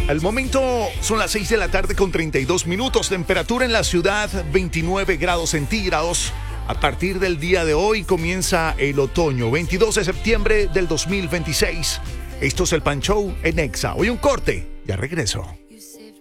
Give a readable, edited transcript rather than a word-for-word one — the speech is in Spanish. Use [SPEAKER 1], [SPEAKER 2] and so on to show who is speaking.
[SPEAKER 1] Al momento son las 6 de la tarde con 32 minutos. Temperatura en la ciudad 29 grados centígrados. A partir del día de hoy comienza el otoño, 22 de septiembre del 2026. Esto es el Pan Show en Exa. Hoy un corte, ya regreso.